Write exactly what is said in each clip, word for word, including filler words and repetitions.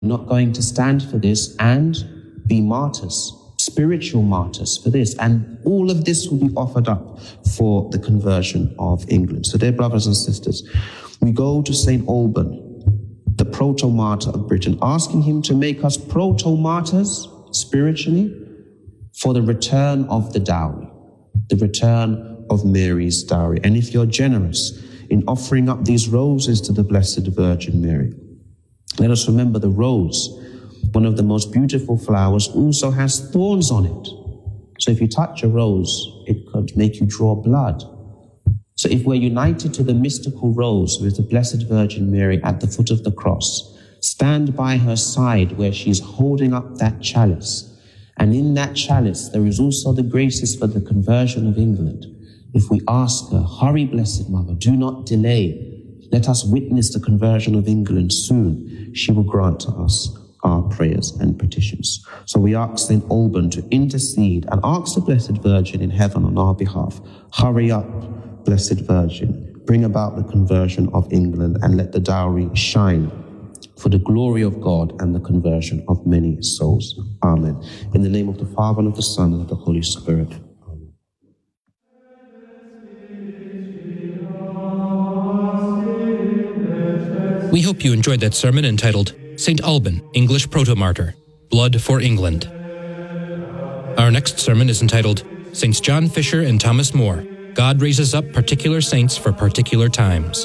not going to stand for this and be martyrs, spiritual martyrs for this. And all of this will be offered up for the conversion of England. So dear brothers and sisters, we go to Saint Alban, the proto-martyr of Britain, asking him to make us proto-martyrs spiritually for the return of the dowry, the return of Mary's dowry. And if you're generous in offering up these roses to the Blessed Virgin Mary, let us remember the rose, one of the most beautiful flowers, also has thorns on it. So if you touch a rose, it could make you draw blood. So if we're united to the mystical rose with the Blessed Virgin Mary at the foot of the cross, stand by her side where she's holding up that chalice. And in that chalice, there is also the graces for the conversion of England. If we ask her, hurry, Blessed Mother, do not delay. Let us witness the conversion of England soon. She will grant to us our prayers and petitions. So we ask Saint Alban to intercede and ask the Blessed Virgin in heaven on our behalf. Hurry up, Blessed Virgin. Bring about the conversion of England and let the dowry shine for the glory of God and the conversion of many souls. Amen. In the name of the Father, and of the Son, and of the Holy Spirit. We hope you enjoyed that sermon entitled Saint Alban, English Proto-Martyr, Blood for England. Our next sermon is entitled Saints John Fisher and Thomas More, God Raises Up Particular Saints for Particular Times.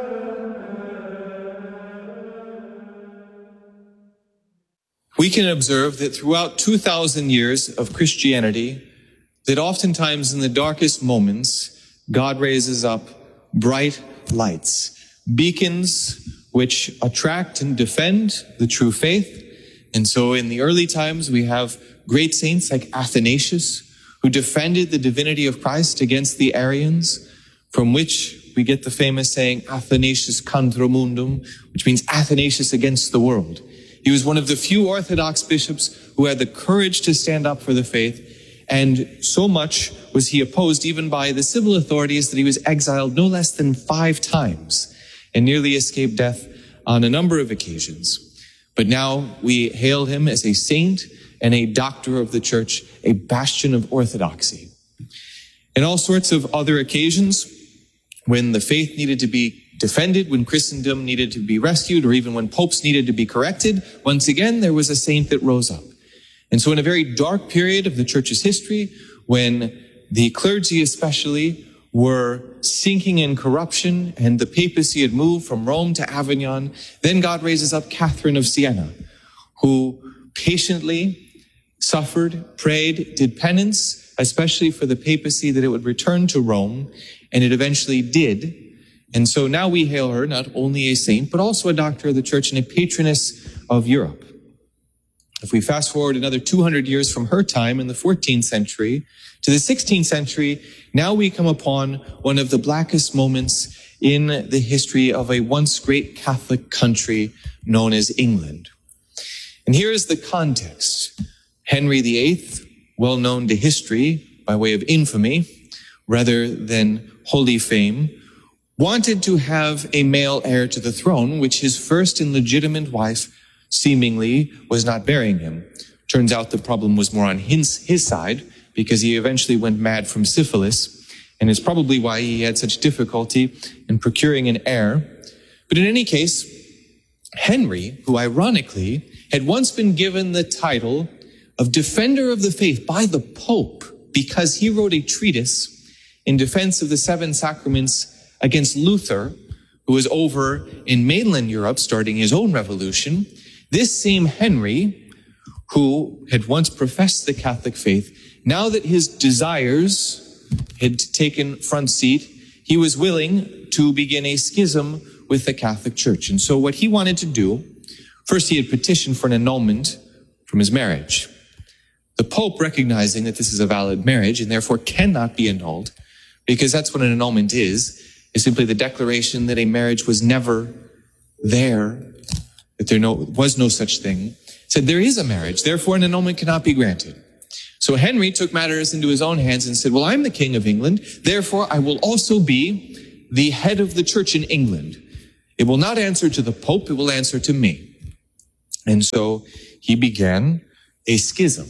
We can observe that throughout two thousand years of Christianity, that oftentimes in the darkest moments, God raises up bright lights, beacons which attract and defend the true faith. And so in the early times, we have great saints like Athanasius, who defended the divinity of Christ against the Arians, from which we get the famous saying, Athanasius contra mundum, which means Athanasius against the world. He was one of the few Orthodox bishops who had the courage to stand up for the faith, and so much was he opposed even by the civil authorities that he was exiled no less than five times and nearly escaped death on a number of occasions. But now we hail him as a saint and a doctor of the church, a bastion of orthodoxy. In all sorts of other occasions, when the faith needed to be defended, when Christendom needed to be rescued, or even when popes needed to be corrected, once again, there was a saint that rose up. And so in a very dark period of the church's history, when the clergy especially were sinking in corruption and the papacy had moved from Rome to Avignon, then God raises up Catherine of Siena, who patiently suffered, prayed, did penance, especially for the papacy that it would return to Rome, and it eventually did. And so now we hail her not only a saint, but also a doctor of the church and a patroness of Europe. If we fast forward another two hundred years from her time in the fourteenth century to the sixteenth century, now we come upon one of the blackest moments in the history of a once great Catholic country known as England. And here is the context. Henry the Eighth, well known to history by way of infamy rather than holy fame, wanted to have a male heir to the throne, which his first and legitimate wife seemingly was not bearing him. Turns out the problem was more on his, his side, because he eventually went mad from syphilis, and is probably why he had such difficulty in procuring an heir. But in any case, Henry, who ironically had once been given the title of Defender of the Faith by the Pope because he wrote a treatise in defense of the seven sacraments against Luther, who was over in mainland Europe starting his own revolution, this same Henry, who had once professed the Catholic faith, now that his desires had taken front seat, he was willing to begin a schism with the Catholic Church. And so what he wanted to do, first he had petitioned for an annulment from his marriage. The Pope, recognizing that this is a valid marriage and therefore cannot be annulled, because that's what an annulment is, is simply the declaration that a marriage was never there, that there no, was no such thing, said there is a marriage, therefore an annulment cannot be granted. So Henry took matters into his own hands and said, well, I'm the King of England, therefore I will also be the head of the church in England. It will not answer to the Pope, it will answer to me. And so he began a schism.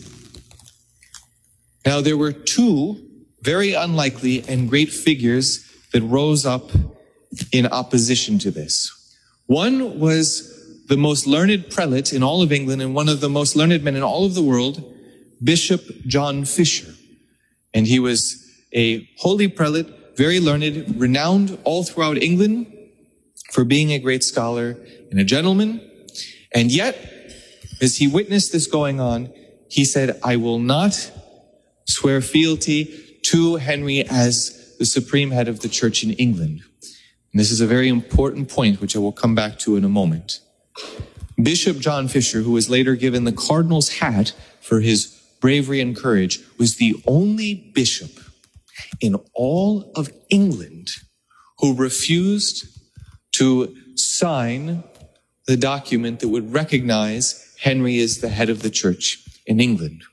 Now, there were two very unlikely and great figures that rose up in opposition to this. One was the most learned prelate in all of England and one of the most learned men in all of the world, Bishop John Fisher. And he was a holy prelate, very learned, renowned all throughout England for being a great scholar and a gentleman. And yet, as he witnessed this going on, he said, I will not swear fealty to Henry as the supreme head of the church in England. And this is a very important point, which I will come back to in a moment. Bishop John Fisher, who was later given the cardinal's hat for his bravery and courage, was the only bishop in all of England who refused to sign the document that would recognize Henry as the head of the church in England.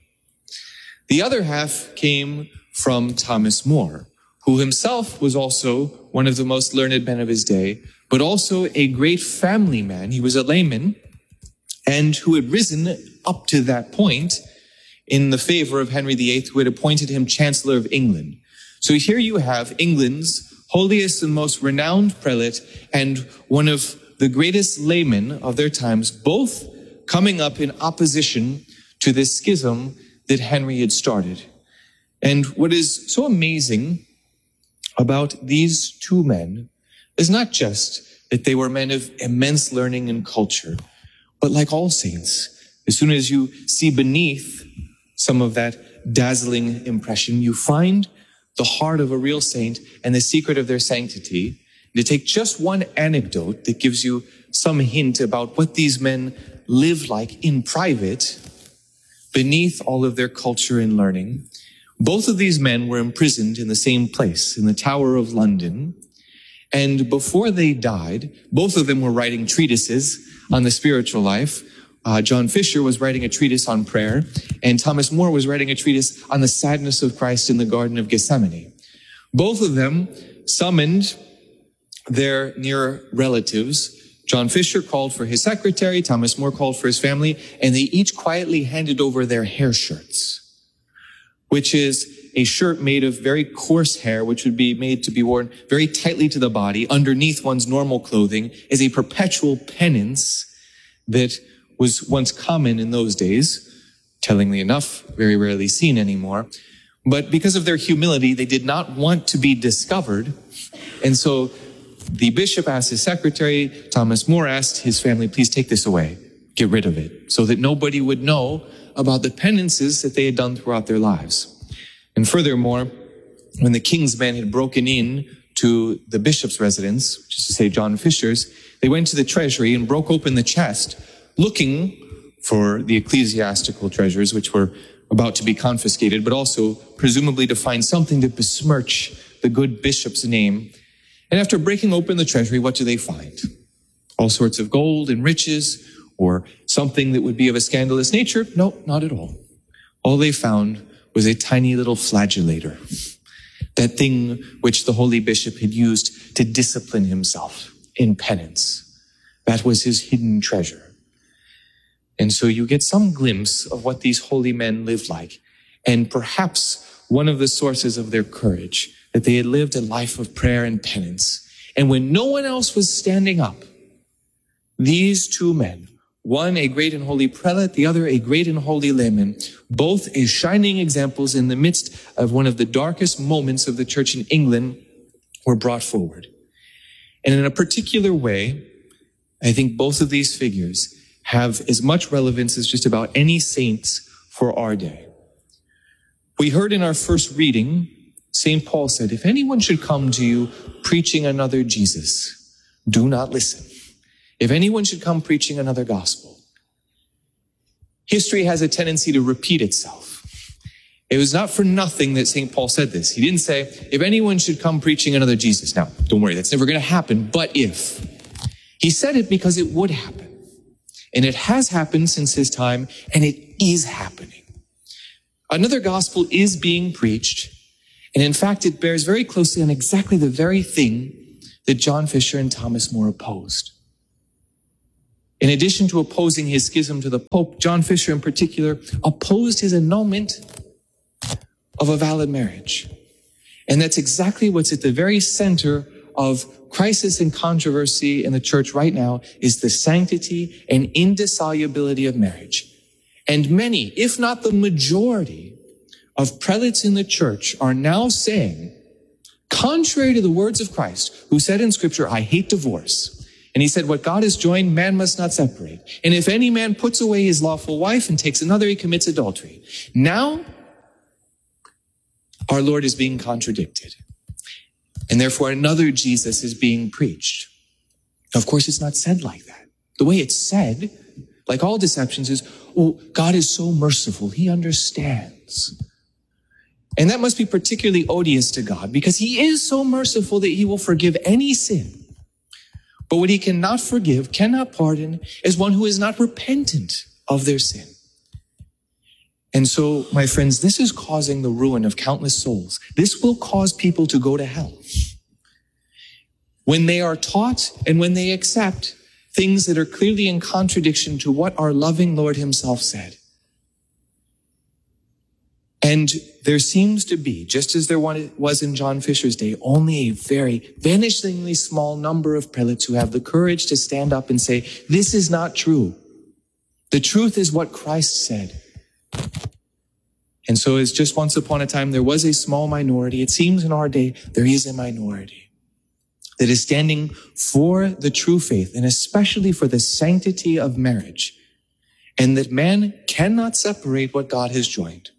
The other half came from Thomas More, who himself was also one of the most learned men of his day, but also a great family man. He was a layman and who had risen up to that point in the favor of Henry the Eighth, who had appointed him Chancellor of England. So here you have England's holiest and most renowned prelate and one of the greatest laymen of their times, both coming up in opposition to this schism that Henry had started. And what is so amazing about these two men is not just that they were men of immense learning and culture, but like all saints, as soon as you see beneath some of that dazzling impression, you find the heart of a real saint and the secret of their sanctity. To take just one anecdote that gives you some hint about what these men lived like in private, beneath all of their culture and learning. Both of these men were imprisoned in the same place, in the Tower of London. And before they died, both of them were writing treatises on the spiritual life. Uh, John Fisher was writing a treatise on prayer, and Thomas More was writing a treatise on the sadness of Christ in the Garden of Gethsemane. Both of them summoned their near relatives. John Fisher called for his secretary, Thomas More called for his family, and they each quietly handed over their hair shirts, which is a shirt made of very coarse hair, which would be made to be worn very tightly to the body underneath one's normal clothing, as a perpetual penance that was once common in those days, tellingly enough, very rarely seen anymore. But because of their humility, they did not want to be discovered. And so the bishop asked his secretary, Thomas More asked his family, please take this away, get rid of it, so that nobody would know about the penances that they had done throughout their lives. And furthermore, when the king's men had broken in to the bishop's residence, which is to say John Fisher's, they went to the treasury and broke open the chest, looking for the ecclesiastical treasures, which were about to be confiscated, but also presumably to find something to besmirch the good bishop's name. And after breaking open the treasury, what do they find? All sorts of gold and riches, or something that would be of a scandalous nature? No, not at all. All they found was a tiny little flagellator, that thing which the holy bishop had used to discipline himself in penance. That was his hidden treasure. And so you get some glimpse of what these holy men lived like, and perhaps one of the sources of their courage, that they had lived a life of prayer and penance. And when no one else was standing up, these two men, one a great and holy prelate, the other a great and holy layman, both as shining examples in the midst of one of the darkest moments of the church in England, were brought forward. And in a particular way, I think both of these figures have as much relevance as just about any saints for our day. We heard in our first reading, Saint Paul said, if anyone should come to you preaching another Jesus, do not listen. If anyone should come preaching another gospel. History has a tendency to repeat itself. It was not for nothing that Saint Paul said this. He didn't say, if anyone should come preaching another Jesus. Now, don't worry, that's never going to happen, but if. He said it because it would happen. And it has happened since his time, and it is happening. Another gospel is being preached, and in fact, it bears very closely on exactly the very thing that John Fisher and Thomas More opposed. In addition to opposing his schism to the Pope, John Fisher in particular opposed his annulment of a valid marriage. And that's exactly what's at the very center of crisis and controversy in the church right now, is the sanctity and indissolubility of marriage. And many, if not the majority, of prelates in the church are now saying, contrary to the words of Christ, who said in Scripture, I hate divorce. And he said, what God has joined, man must not separate. And if any man puts away his lawful wife and takes another, he commits adultery. Now, our Lord is being contradicted. And therefore, another Jesus is being preached. Of course, it's not said like that. The way it's said, like all deceptions, is, oh, God is so merciful. He understands. And that must be particularly odious to God, because he is so merciful that he will forgive any sin. But what he cannot forgive, cannot pardon, is one who is not repentant of their sin. And so, my friends, this is causing the ruin of countless souls. This will cause people to go to hell. When they are taught and when they accept things that are clearly in contradiction to what our loving Lord himself said. And there seems to be, just as there was in John Fisher's day, only a very vanishingly small number of prelates who have the courage to stand up and say, this is not true. The truth is what Christ said. And so as just once upon a time, there was a small minority. It seems in our day, there is a minority that is standing for the true faith, and especially for the sanctity of marriage, and that man cannot separate what God has joined.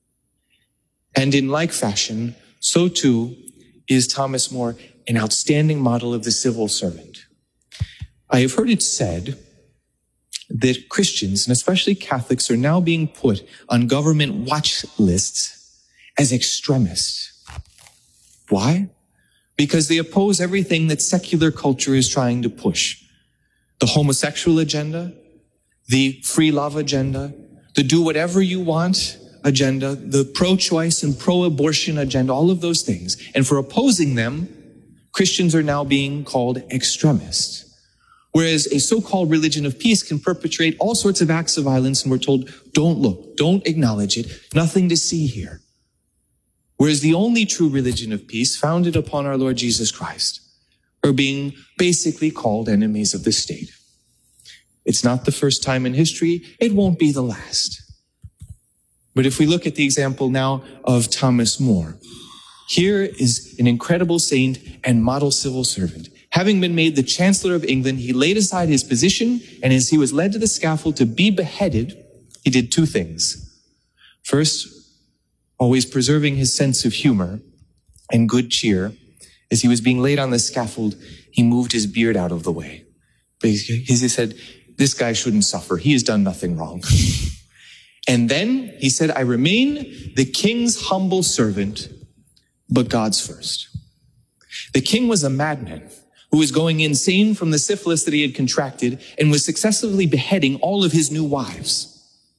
And in like fashion, so too is Thomas More an outstanding model of the civil servant. I have heard it said that Christians, and especially Catholics, are now being put on government watch lists as extremists. Why? Because they oppose everything that secular culture is trying to push. The homosexual agenda, the free love agenda, the do whatever you want agenda, the pro-choice and pro-abortion agenda, all of those things. And for opposing them, Christians are now being called extremists. Whereas a so-called religion of peace can perpetrate all sorts of acts of violence, and we're told, don't look, don't acknowledge it, nothing to see here. Whereas the only true religion of peace, founded upon our Lord Jesus Christ, are being basically called enemies of the state. It's not the first time in history. It won't be the last. But if we look at the example now of Thomas More, here is an incredible saint and model civil servant. Having been made the Chancellor of England, he laid aside his position, and as he was led to the scaffold to be beheaded, he did two things. First, always preserving his sense of humor and good cheer, as he was being laid on the scaffold, he moved his beard out of the way. Because he said, this guy shouldn't suffer. He has done nothing wrong. And then he said, I remain the king's humble servant, but God's first. The king was a madman who was going insane from the syphilis that he had contracted and was successively beheading all of his new wives.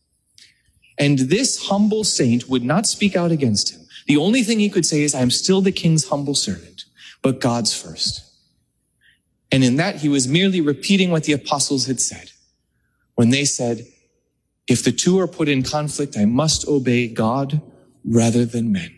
And this humble saint would not speak out against him. The only thing he could say is, I am still the king's humble servant, but God's first. And in that, he was merely repeating what the apostles had said when they said, if the two are put in conflict, I must obey God rather than men.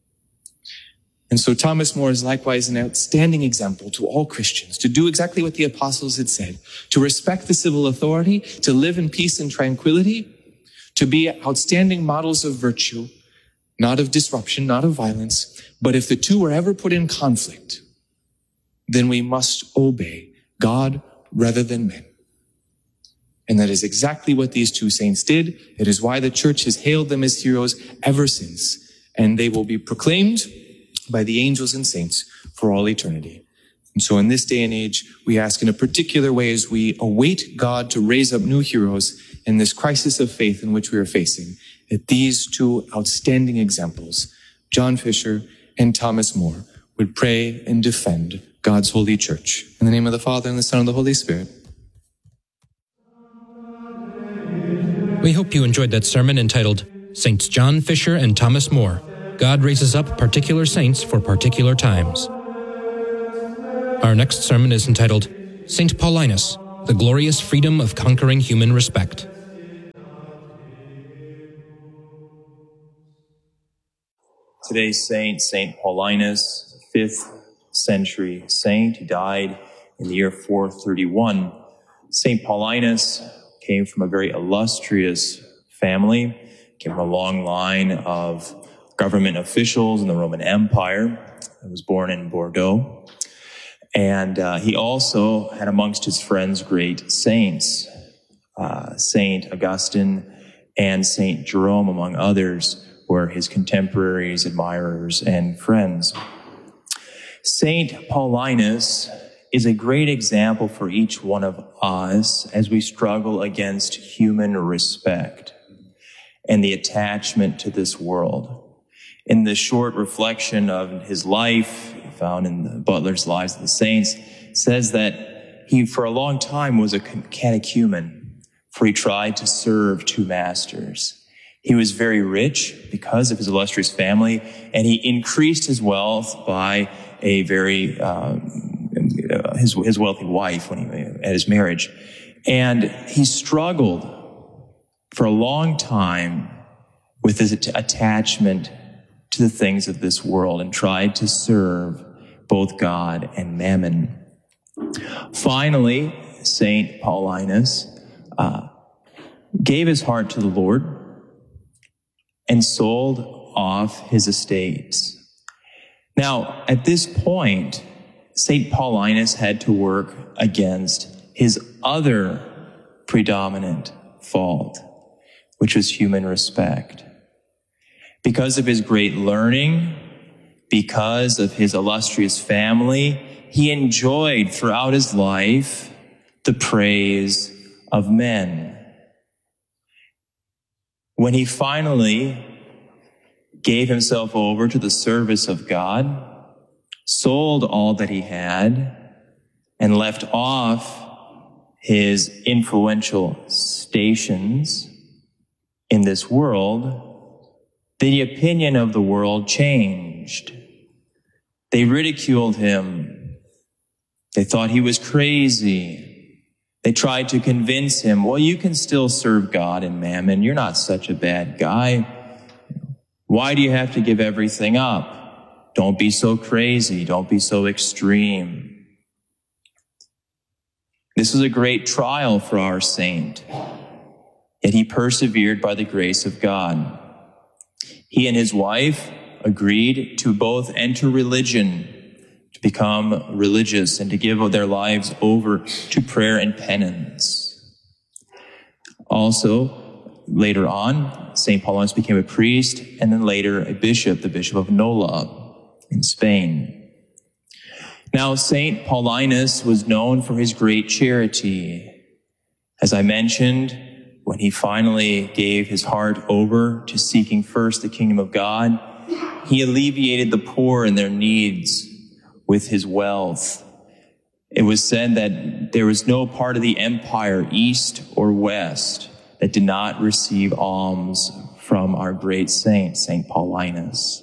And so Thomas More is likewise an outstanding example to all Christians to do exactly what the apostles had said, to respect the civil authority, to live in peace and tranquility, to be outstanding models of virtue, not of disruption, not of violence. But if the two are ever put in conflict, then we must obey God rather than men. And that is exactly what these two saints did. It is why the church has hailed them as heroes ever since. And they will be proclaimed by the angels and saints for all eternity. And so in this day and age, we ask in a particular way as we await God to raise up new heroes in this crisis of faith in which we are facing, that these two outstanding examples, John Fisher and Thomas More, would pray and defend God's holy church. In the name of the Father, and the Son, and the Holy Spirit. We hope you enjoyed that sermon entitled, Saints John Fisher and Thomas More, God Raises Up Particular Saints for Particular Times. Our next sermon is entitled, Saint Paulinus, the glorious freedom of conquering human respect. Today's saint, Saint Paulinus, fifth century saint. He died in the year four thirty-one. Saint Paulinus came from a very illustrious family, came from a long line of government officials in the Roman Empire. He was born in Bordeaux. And uh, he also had amongst his friends great saints, uh, Saint Augustine and Saint Jerome, among others, were his contemporaries, admirers, and friends. Saint Paulinus is a great example for each one of us as we struggle against human respect and the attachment to this world. In the short reflection of his life, found in the Butler's Lives of the Saints, says that he, for a long time, was a catechumen, for he tried to serve two masters. He was very rich because of his illustrious family, and he increased his wealth by a very um, his his wealthy wife when he at his marriage, and he struggled for a long time with his attachment to the things of this world and tried to serve both God and mammon. Finally, Saint Paulinus uh, gave his heart to the Lord and sold off his estates. Now, at this point, Saint Paulinus had to work against his other predominant fault, which was human respect. Because of his great learning, because of his illustrious family, he enjoyed throughout his life the praise of men. When he finally gave himself over to the service of God, sold all that he had, and left off his influential stations in this world, the opinion of the world changed. They ridiculed him. They thought he was crazy. They tried to convince him, well, you can still serve God and mammon. You're not such a bad guy. Why do you have to give everything up? Don't be so crazy. Don't be so extreme. This was a great trial for our saint, yet he persevered by the grace of God. He and his wife agreed to both enter religion, to become religious, and to give their lives over to prayer and penance. Also, later on, Saint Paulinus became a priest and then later a bishop, the Bishop of Nola in Spain. Now, Saint Paulinus was known for his great charity. As I mentioned, when he finally gave his heart over to seeking first the kingdom of God, he alleviated the poor and their needs with his wealth. It was said that there was no part of the empire, east or west, that did not receive alms from our great saint, Saint Paulinus.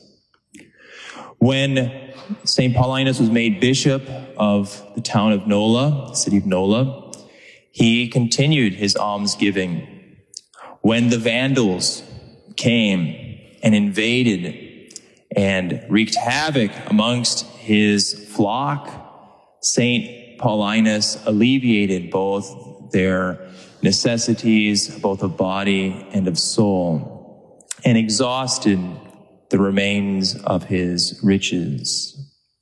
When Saint Paulinus was made bishop of the town of Nola, the city of Nola, he continued his almsgiving. When the Vandals came and invaded and wreaked havoc amongst his flock, Saint Paulinus alleviated both their necessities, both of body and of soul, and exhausted the remains of his riches.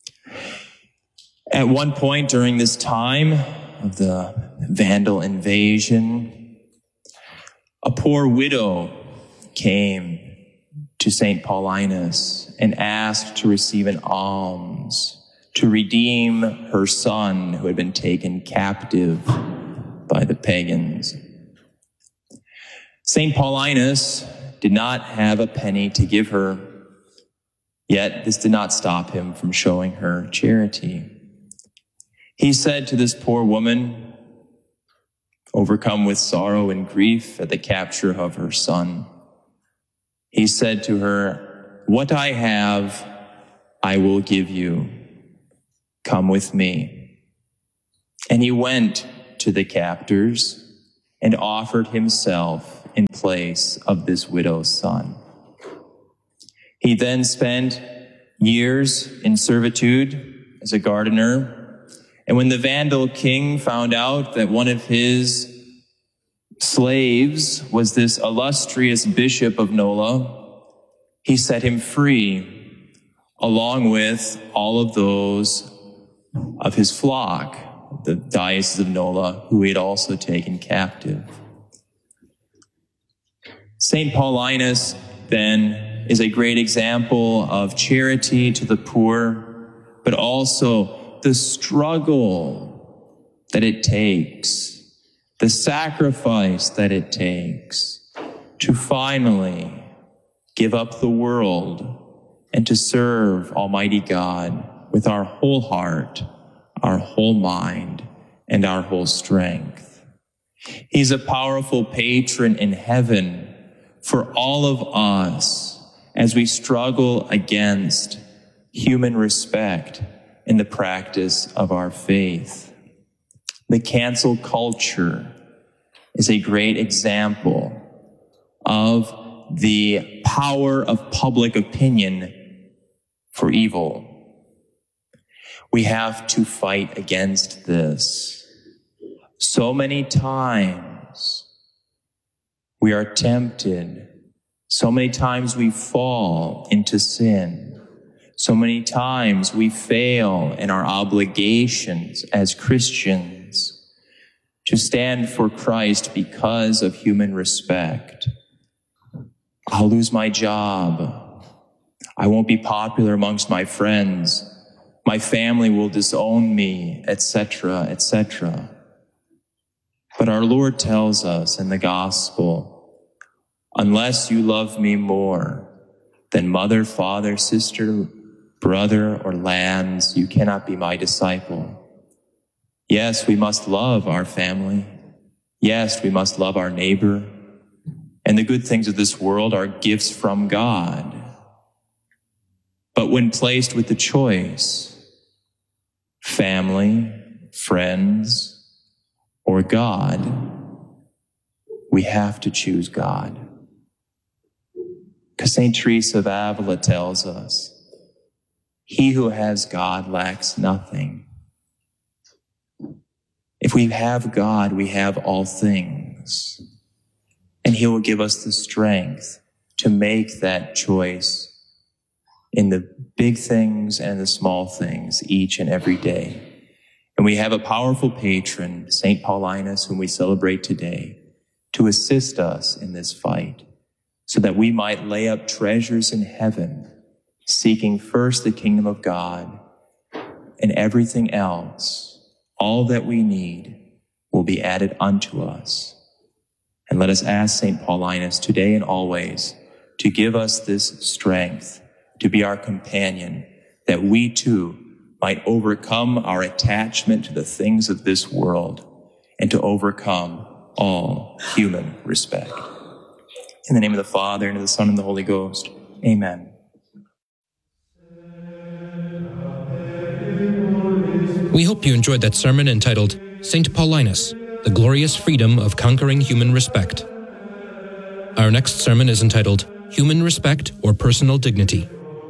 At one point during this time of the Vandal invasion, a poor widow came to Saint Paulinus and asked to receive an alms to redeem her son who had been taken captive by the pagans. Saint Paulinus did not have a penny to give her, yet this did not stop him from showing her charity. He said to this poor woman, overcome with sorrow and grief at the capture of her son, he said to her, "What I have, I will give you. Come with me." And he went to to the captors and offered himself in place of this widow's son. He then spent years in servitude as a gardener, and when the Vandal king found out that one of his slaves was this illustrious bishop of Nola, he set him free, along with all of those of his flock, the Diocese of Nola, who he had also taken captive. Saint Paulinus, then, is a great example of charity to the poor, but also the struggle that it takes, the sacrifice that it takes to finally give up the world and to serve Almighty God with our whole heart, our whole mind, and our whole strength. He's a powerful patron in heaven for all of us as we struggle against human respect in the practice of our faith. The cancel culture is a great example of the power of public opinion for evil. We have to fight against this. So many times we are tempted. So many times we fall into sin. So many times we fail in our obligations as Christians to stand for Christ because of human respect. I'll lose my job. I won't be popular amongst my friends. My family will disown me, et cetera, et cetera. But our Lord tells us in the gospel, unless you love me more than mother, father, sister, brother, or lands, you cannot be my disciple. Yes, we must love our family. Yes, we must love our neighbor. And the good things of this world are gifts from God. But when placed with the choice, family, friends, or God, we have to choose God. Because Saint Teresa of Avila tells us, he who has God lacks nothing. If we have God, we have all things. And he will give us the strength to make that choice in the big things and the small things each and every day. And we have a powerful patron, Saint Paulinus, whom we celebrate today, to assist us in this fight, so that we might lay up treasures in heaven, seeking first the kingdom of God, and everything else, all that we need, will be added unto us. And let us ask Saint Paulinus today and always to give us this strength, to be our companion, that we too might overcome our attachment to the things of this world and to overcome all human respect. In the name of the Father, and of the Son, and the Holy Ghost. Amen. We hope you enjoyed that sermon entitled Saint Paulinus, the Glorious Freedom of Conquering Human Respect. Our next sermon is entitled Human Respect or Personal Dignity.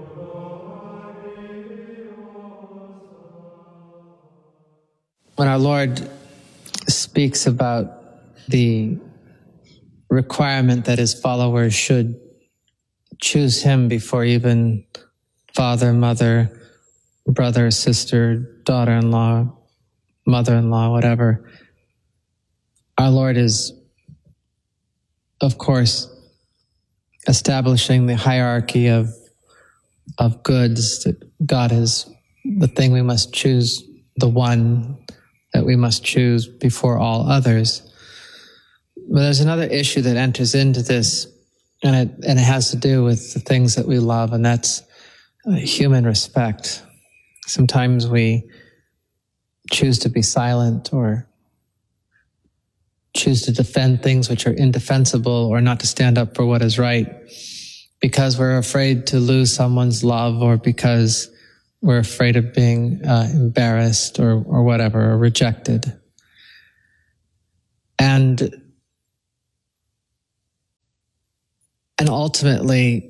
When our Lord speaks about the requirement that his followers should choose him before even father, mother, brother, sister, daughter-in-law, mother-in-law, whatever, our Lord is, of course, establishing the hierarchy of of goods, that God is the thing we must choose, the one that we must choose before all others. But there's another issue that enters into this, and it, and it has to do with the things that we love, and that's uh, human respect. Sometimes we choose to be silent or choose to defend things which are indefensible or not to stand up for what is right because we're afraid to lose someone's love or because we're afraid of being uh, embarrassed or, or whatever, or rejected. And, and ultimately,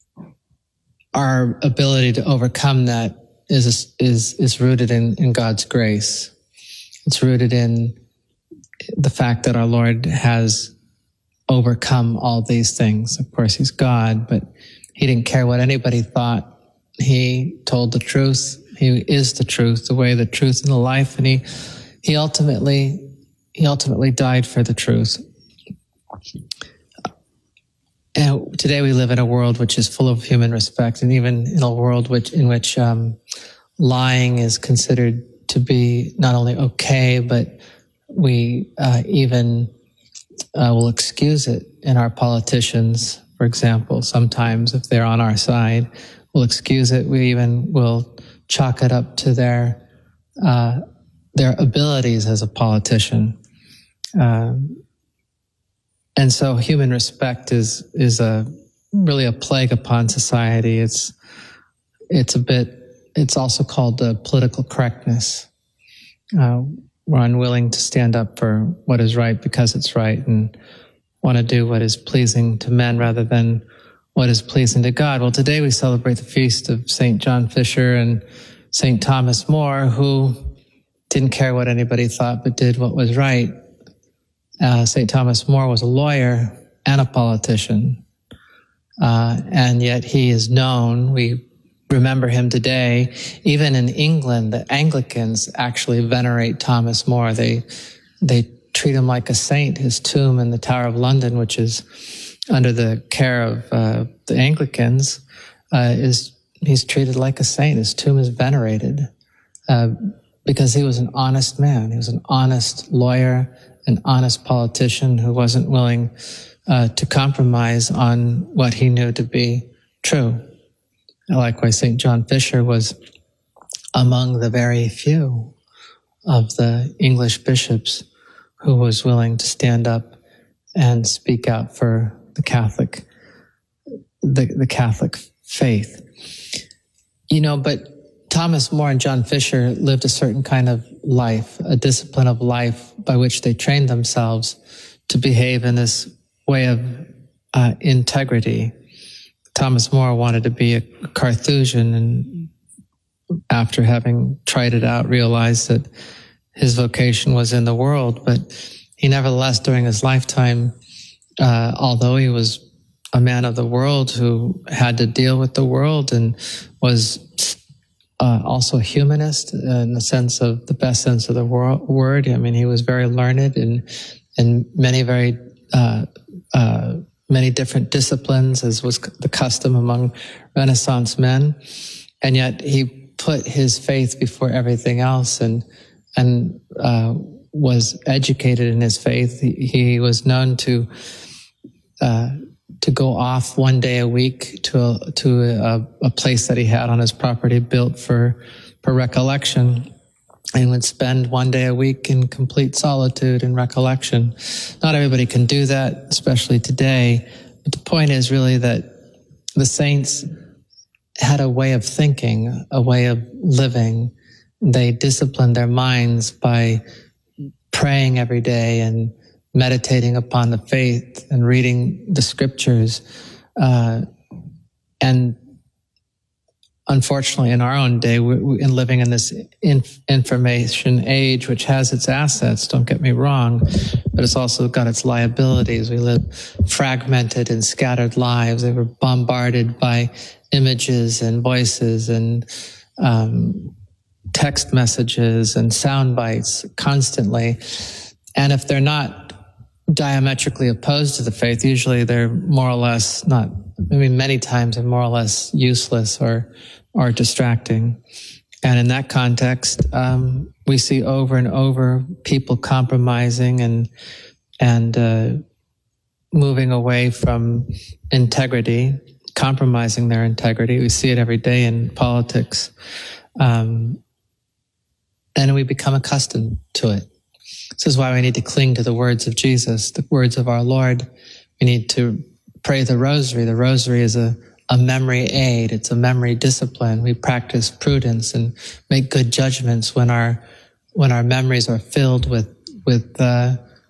our ability to overcome that is, is, is rooted in, in God's grace. It's rooted in the fact that our Lord has overcome all these things. Of course, he's God, but he didn't care what anybody thought. He told the truth. He is the truth, the way, the truth, and the life. And he, he ultimately, he ultimately died for the truth. And today we live in a world which is full of human respect, and even in a world which, in which um, lying is considered to be not only okay, but we uh, even uh, will excuse it in our politicians, for example. Sometimes if they're on our side, we'll excuse it. We even will chalk it up to their uh, their abilities as a politician. Um, and so human respect is is a really a plague upon society. It's it's a bit, it's also called uh, political correctness. Uh, we're unwilling to stand up for what is right because it's right, and want to do what is pleasing to men rather than what is pleasing to God. Well, today we celebrate the feast of Saint John Fisher and Saint Thomas More, who didn't care what anybody thought, but did what was right. Uh, Saint Thomas More was a lawyer and a politician, uh, and yet he is known. We remember him today. Even in England, the Anglicans actually venerate Thomas More. They they treat him like a saint. His tomb in the Tower of London, which is under the care of uh, the Anglicans, uh, is he's treated like a saint. His tomb is venerated uh, because he was an honest man. He was an honest lawyer, an honest politician who wasn't willing uh, to compromise on what he knew to be true. Likewise, Saint John Fisher was among the very few of the English bishops who was willing to stand up and speak out for the Catholic, the, the Catholic faith. You know, but Thomas More and John Fisher lived a certain kind of life, a discipline of life by which they trained themselves to behave in this way of uh, integrity. Thomas More wanted to be a Carthusian, and after having tried it out, realized that his vocation was in the world. But he nevertheless, during his lifetime, uh, although he was a man of the world who had to deal with the world and was uh, also a humanist in the sense of the best sense of the wor- word. I mean, he was very learned in in many very uh, uh, many different disciplines, as was the custom among Renaissance men, and yet he put his faith before everything else, and and uh, was educated in his faith. He, he was known to uh, to go off one day a week to a, to a, a place that he had on his property built for for recollection, and would spend one day a week in complete solitude and recollection. Not everybody can do that, especially today. But the point is really that the saints had a way of thinking, a way of living. They disciplined their minds by praying every day and meditating upon the faith and reading the scriptures. Uh, and unfortunately, in our own day, we, we, in living in this inf- information age, which has its assets, don't get me wrong, but it's also got its liabilities. We live fragmented and scattered lives. They were bombarded by images and voices and um, text messages and sound bites constantly. And if they're not diametrically opposed to the faith, usually they're more or less not, I mean, many times they're more or less useless or or distracting. And in that context, um, we see over and over people compromising and and uh, moving away from integrity, compromising their integrity. We see it every day in politics. Um, and we become accustomed to it. This is why we need to cling to the words of Jesus, the words of our Lord. We need to pray the rosary. The rosary is a, a memory aid. It's a memory discipline. We practice prudence and make good judgments when our when our memories are filled with with uh,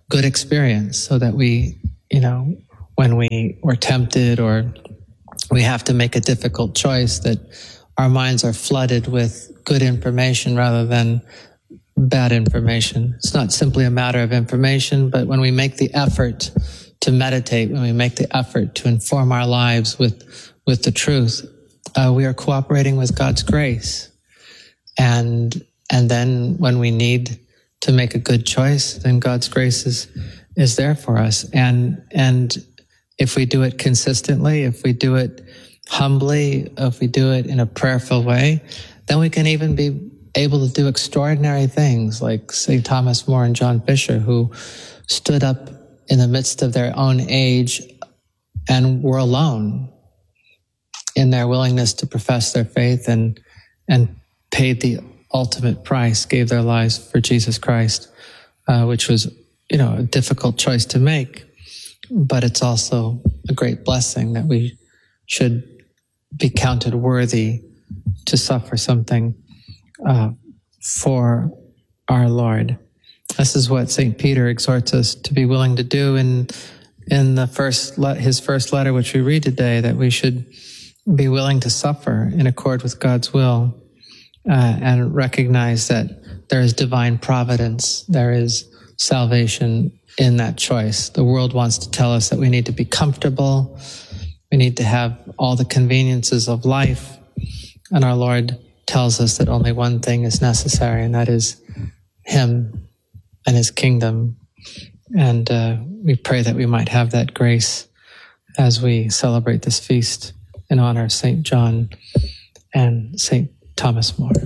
good experience, so that we, you know, when we were tempted or we have to make a difficult choice, that our minds are flooded with good information rather than bad information. It's not simply a matter of information, but when we make the effort to meditate, when we make the effort to inform our lives with, with the truth, uh, we are cooperating with God's grace. And, and then when we need to make a good choice, then God's grace is, is there for us. And, and if we do it consistently, if we do it humbly, if we do it in a prayerful way, then we can even be able to do extraordinary things like Saint Thomas More and John Fisher, who stood up in the midst of their own age and were alone in their willingness to profess their faith and, and paid the ultimate price, gave their lives for Jesus Christ, uh, which was, you know, a difficult choice to make. But it's also a great blessing that we should be counted worthy to suffer something uh, for our Lord. This is what Saint Peter exhorts us to be willing to do in in the first le- his first letter, which we read today, that we should be willing to suffer in accord with God's will, uh, and recognize that there is divine providence, there is salvation in that choice. The world wants to tell us that we need to be comfortable, we need to have all the conveniences of life, and our Lord tells us that only one thing is necessary, and that is Him and His kingdom. And uh, we pray that we might have that grace as we celebrate this feast in honor of Saint John and Saint Thomas More.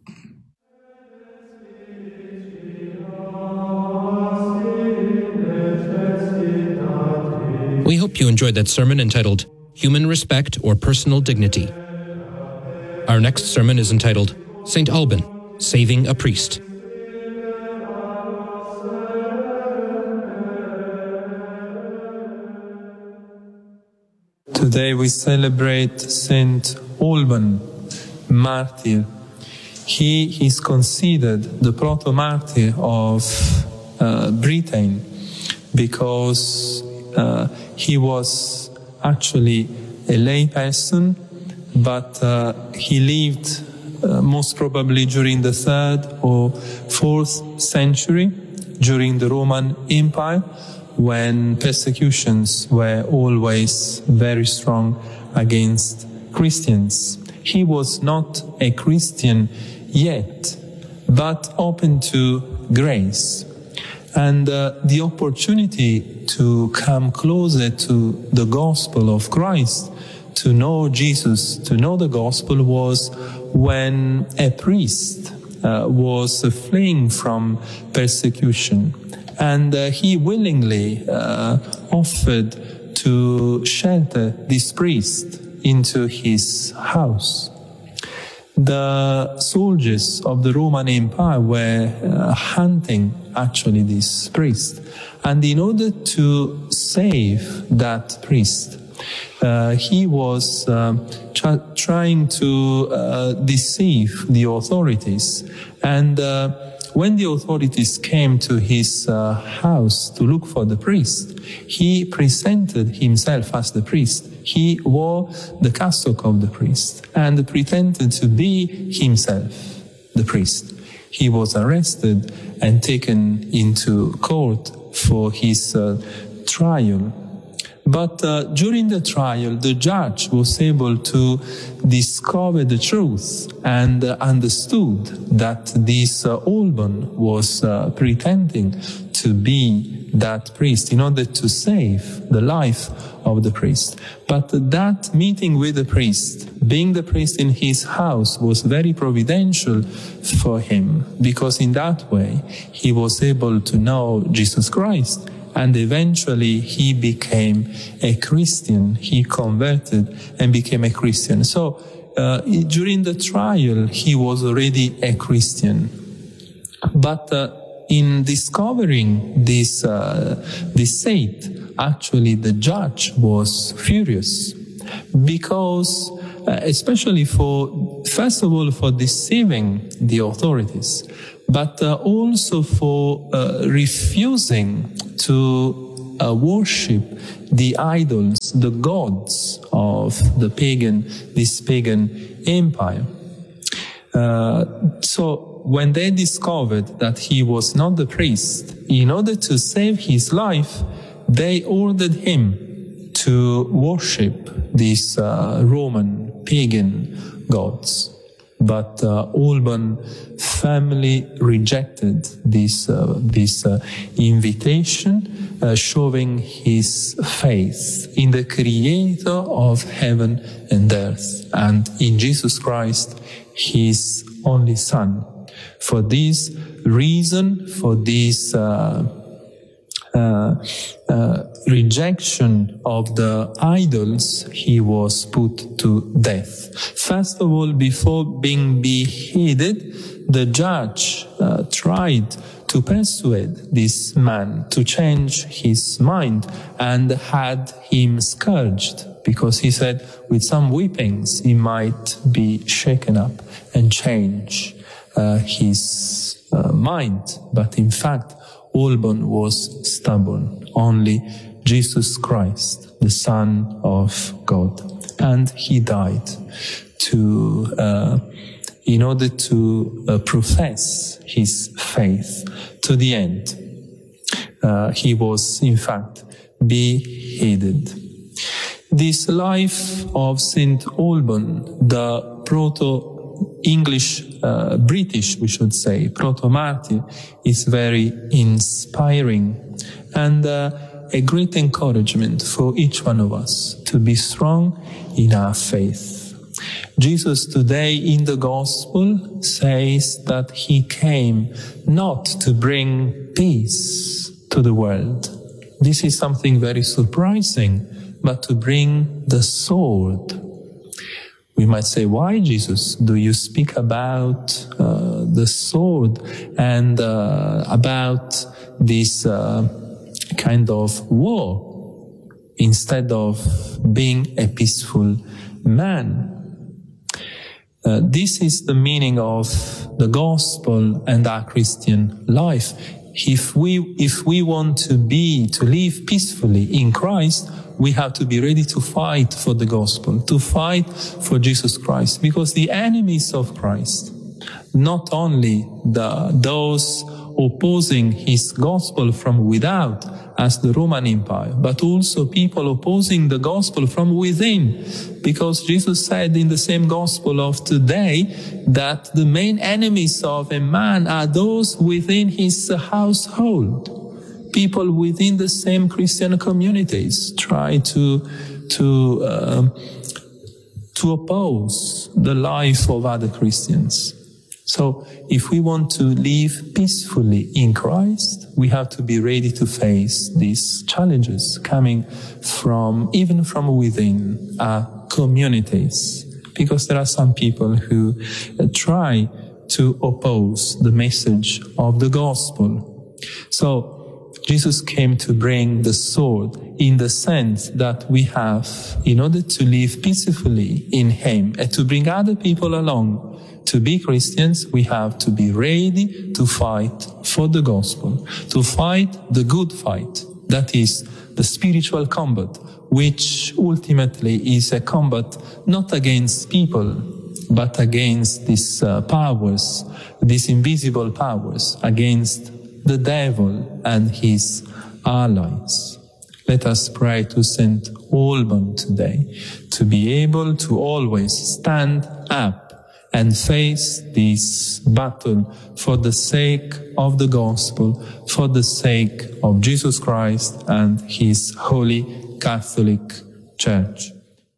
We hope you enjoyed that sermon entitled Human Respect or Personal Dignity. Our next sermon is entitled Saint Alban, Saving a Priest. Today we celebrate Saint Alban, martyr. He is considered the proto-martyr of uh, Britain because uh, he was actually a lay person, but uh, he lived uh, most probably during the third or fourth century, during the Roman Empire, when persecutions were always very strong against Christians. He was not a Christian yet, but open to grace. And uh, the opportunity to come closer to the gospel of Christ, to know Jesus, to know the gospel, was when a priest uh, was uh, fleeing from persecution. And uh, he willingly uh, offered to shelter this priest into his house. The soldiers of the Roman Empire were uh, hunting actually this priest. And in order to save that priest, uh, he was uh, tra- trying to uh, deceive the authorities. And uh, when the authorities came to his uh, house to look for the priest, he presented himself as the priest. He wore the cassock of the priest and pretended to be himself, the priest. He was arrested and taken into court for his uh, trial. But uh, during the trial, the judge was able to discover the truth and uh, understood that this uh, Alban was uh, pretending to be that priest in order to save the life of the priest. But that meeting with the priest, being the priest in his house, was very providential for him, because in that way he was able to know Jesus Christ. And eventually he became a Christian. He converted and became a Christian. So uh, during the trial, he was already a Christian. But uh, in discovering this, uh, this saint, actually the judge was furious. Because, uh, especially for, first of all, for deceiving the authorities, but uh, also for uh, refusing to uh, worship the idols, the gods of the pagan, this pagan empire. Uh, so when they discovered that he was not the priest, in order to save his life, they ordered him to worship these uh, Roman pagan gods. But uh, Alban family rejected this uh, this uh, invitation, uh, showing his faith in the Creator of heaven and earth, and in Jesus Christ, his only Son. For this reason, for this uh, uh, uh, rejection of the idols, he was put to death. First of all, before being beheaded, the judge uh, tried to persuade this man to change his mind and had him scourged, because he said with some whippings he might be shaken up and change uh, his uh, mind. But in fact, Alban was stubborn. Only Jesus Christ, the Son of God. And he died to, uh, in order to uh, profess his faith to the end. Uh, he was, in fact, beheaded. This life of Saint Alban, the proto-English, uh, British, we should say, proto-martyr, is very inspiring and uh, a great encouragement for each one of us to be strong in our faith. Jesus today in the Gospel says that he came not to bring peace to the world. This is something very surprising, but to bring the sword. We might say, why, Jesus, do you speak about uh, the sword and uh, about this uh, kind of war instead of being a peaceful man? Uh, this is the meaning of the gospel and our Christian life. If we, if we want to be, to live peacefully in Christ, we have to be ready to fight for the gospel, to fight for Jesus Christ, because the enemies of Christ, not only the, those opposing his gospel from without, as the Roman Empire, but also people opposing the gospel from within, because Jesus said in the same gospel of today that the main enemies of a man are those within his household. People within the same Christian communities try to to uh, to oppose the life of other Christians. So if we want to live peacefully in Christ, we have to be ready to face these challenges coming from, even from within our communities, because there are some people who uh, try to oppose the message of the gospel. So Jesus came to bring the sword in the sense that we have, in order to live peacefully in him and to bring other people along, to be Christians, we have to be ready to fight for the gospel, to fight the good fight, that is the spiritual combat, which ultimately is a combat not against people, but against these uh, powers, these invisible powers, against the devil and his allies. Let us pray to Saint Alban today to be able to always stand up and face this battle for the sake of the gospel, for the sake of Jesus Christ and his holy Catholic Church.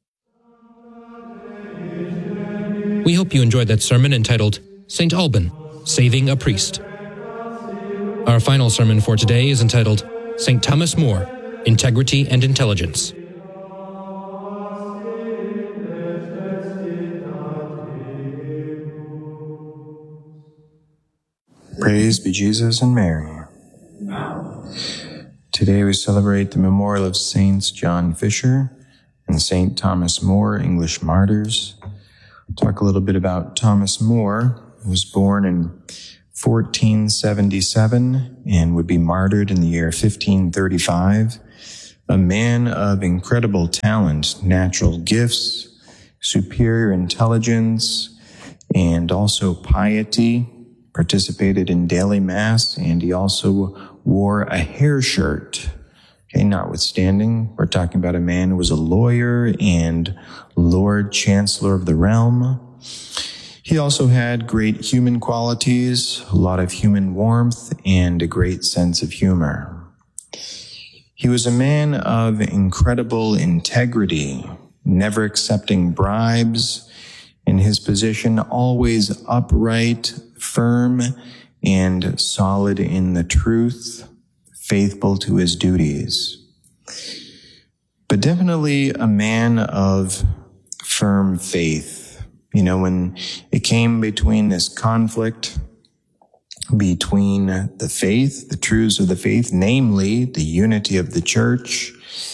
We hope you enjoyed that sermon entitled Saint Alban, Saving a Priest. Our final sermon for today is entitled Saint Thomas More, Integrity and Intelligence. Praise be Jesus and Mary. Today we celebrate the memorial of Saints John Fisher and Saint Thomas More, English martyrs. We'll talk a little bit about Thomas More, who was born in fourteen seventy-seven and would be martyred in the year fifteen thirty-five. A man of incredible talent, natural gifts, superior intelligence, and also piety, participated in daily mass, and he also wore a hair shirt. Okay, notwithstanding, we're talking about a man who was a lawyer and Lord Chancellor of the realm. He also had great human qualities, a lot of human warmth, and a great sense of humor. He was a man of incredible integrity, never accepting bribes, in his position always upright, firm, and solid in the truth, faithful to his duties. But definitely a man of firm faith. You know, when it came between this conflict between the faith, the truths of the faith, namely the unity of the church,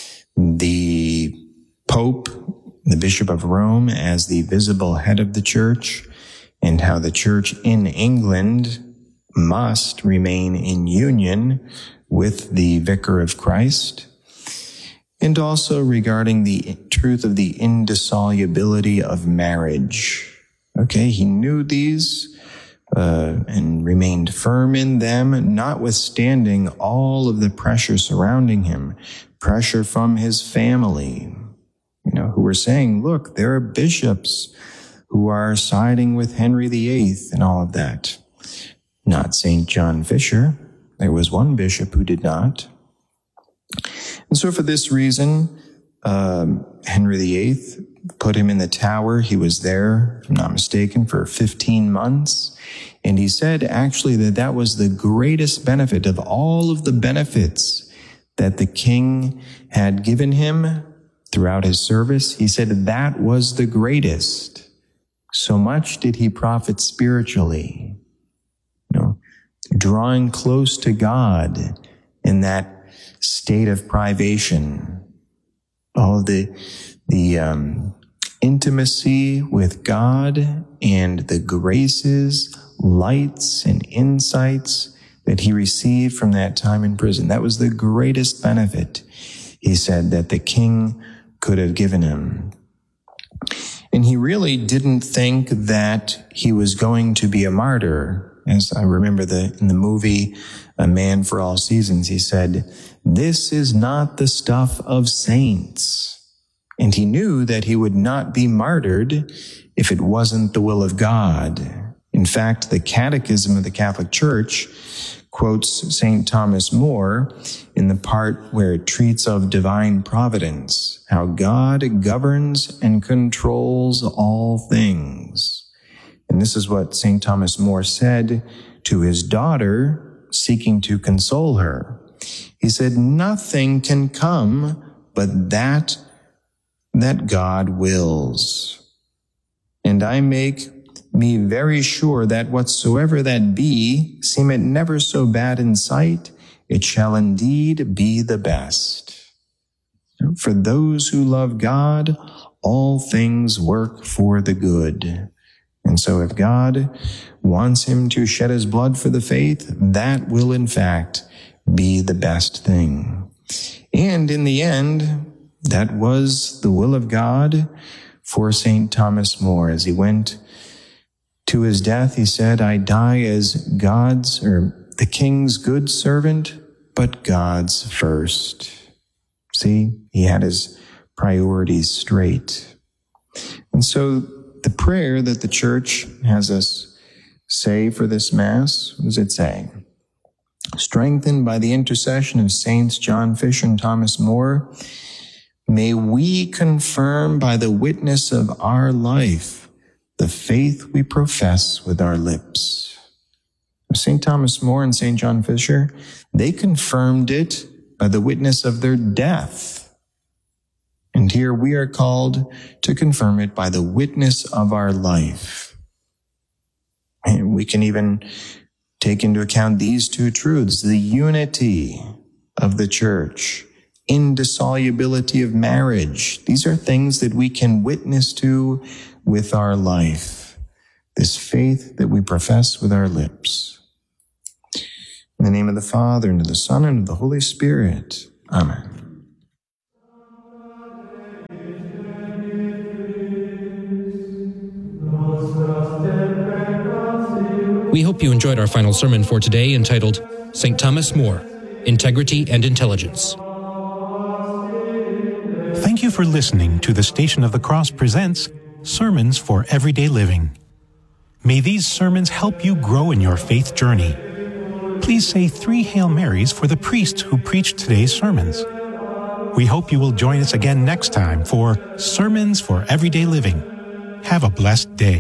the Pope, the Bishop of Rome as the visible head of the church, and how the church in England must remain in union with the Vicar of Christ, and also regarding the truth of the indissolubility of marriage. Okay, he knew these uh, and remained firm in them, notwithstanding all of the pressure surrounding him, pressure from his family, you know, who were saying, look, there are bishops who are siding with Henry the Eighth and all of that. Not Saint John Fisher. There was one bishop who did not. And so for this reason, um, Henry the Eighth put him in the Tower. He was there, if I'm not mistaken, for fifteen months. And he said actually that that was the greatest benefit of all of the benefits that the king had given him throughout his service. He said that was the greatest. So much did he profit spiritually, you know, drawing close to God in that state of privation. All the, the, um, intimacy with God and the graces, lights, and insights that he received from that time in prison. That was the greatest benefit, he said, that the king could have given him. And he really didn't think that he was going to be a martyr. As I remember the in the movie A Man for All Seasons, he said, "This is not the stuff of saints." And he knew that he would not be martyred if it wasn't the will of God. In fact, the Catechism of the Catholic Church quotes Saint Thomas More in the part where it treats of divine providence, how God governs and controls all things. And this is what Saint Thomas More said to his daughter, seeking to console her. He said, "Nothing can come but that that God wills. And I make me very sure that whatsoever that be, seem it never so bad in sight, it shall indeed be the best. For those who love God, all things work for the good." And so if God wants him to shed his blood for the faith, that will in fact be the best thing. And in the end, that was the will of God for Saint Thomas More. As he went to his death, he said, "I die as God's or the king's good servant, but God's first." See, he had his priorities straight. And so the prayer that the church has us say for this Mass, what does it say? "Strengthened by the intercession of Saints John Fisher and Thomas More, may we confirm by the witness of our life the faith we profess with our lips." Saint Thomas More and Saint John Fisher, they confirmed it by the witness of their death. And here we are called to confirm it by the witness of our life. And we can even take into account these two truths: the unity of the church, indissolubility of marriage. These are things that we can witness to with our life. This faith that we profess with our lips. In the name of the Father, and of the Son, and of the Holy Spirit. Amen. We hope you enjoyed our final sermon for today, entitled Saint Thomas More, Integrity and Intelligence. Thank you for listening to the Station of the Cross presents Sermons for Everyday Living. May these sermons help you grow in your faith journey. Please say three Hail Marys for the priest who preached today's sermons. We hope you will join us again next time for Sermons for Everyday Living. Have a blessed day.